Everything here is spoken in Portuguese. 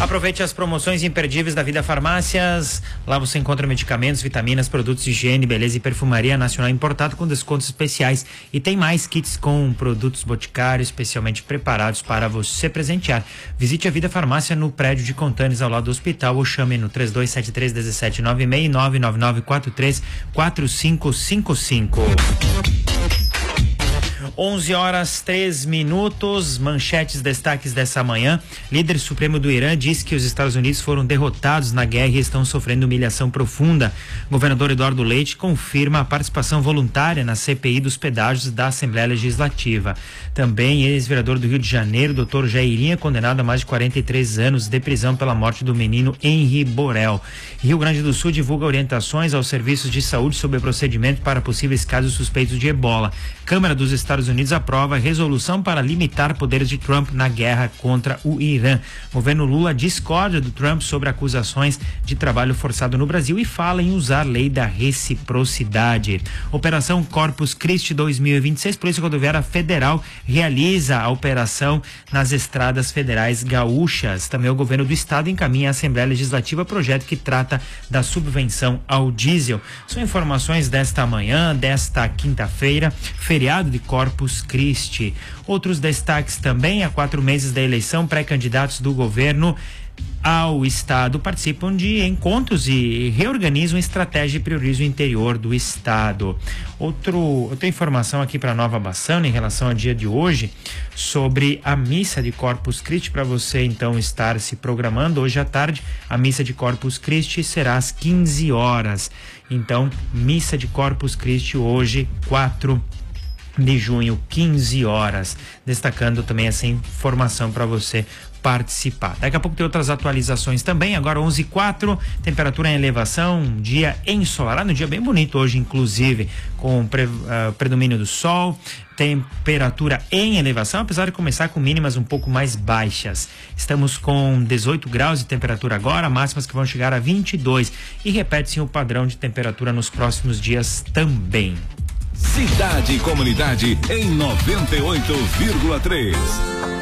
Aproveite as promoções imperdíveis da Vida Farmácias. Lá você encontra medicamentos, vitaminas, produtos de higiene, beleza e perfumaria nacional importado com descontos especiais. E tem mais kits com produtos Boticário especialmente preparados para você presentear. Visite a Vida Farmácia no prédio de Contanes ao lado do hospital ou chame no 3273-1796 e 99943-4555. 11h03. Manchetes, destaques dessa manhã. Líder supremo do Irã diz que os Estados Unidos foram derrotados na guerra e estão sofrendo humilhação profunda. Governador Eduardo Leite confirma a participação voluntária na CPI dos pedágios da Assembleia Legislativa. Também ex-vereador do Rio de Janeiro, doutor Jairinha, condenado a mais de 43 anos de prisão pela morte do menino Henri Borel. Rio Grande do Sul divulga orientações aos serviços de saúde sobre procedimento para possíveis casos suspeitos de ebola. Câmara dos Estados Unidos aprova a resolução para limitar poderes de Trump na guerra contra o Irã. Governo Lula discorda do Trump sobre acusações de trabalho forçado no Brasil e fala em usar a lei da reciprocidade. Operação Corpus Christi 2026, Polícia Rodoviária Federal realiza a operação nas estradas federais gaúchas. Também o governo do estado encaminha à Assembleia Legislativa projeto que trata da subvenção ao diesel. São informações desta manhã, desta quinta-feira, feriado de Corpus Christi. Outros destaques também: há 4 meses da eleição, pré-candidatos do governo ao estado participam de encontros e reorganizam estratégia e priorizam o interior do estado. Outra informação aqui para Nova Bassano em relação ao dia de hoje, sobre a missa de Corpus Christi, para você então estar se programando. Hoje à tarde a missa de Corpus Christi será às 15 horas. Então, missa de Corpus Christi hoje, 4 de junho, 15 horas. Destacando também essa informação para você participar. Daqui a pouco tem outras atualizações também. Agora 11h04, temperatura em elevação, dia ensolarado, um dia bem bonito hoje, inclusive, com predomínio do sol, temperatura em elevação, apesar de começar com mínimas um pouco mais baixas. Estamos com 18 graus de temperatura agora, máximas que vão chegar a 22 e repete-se o padrão de temperatura nos próximos dias também. Cidade e Comunidade em 98,3.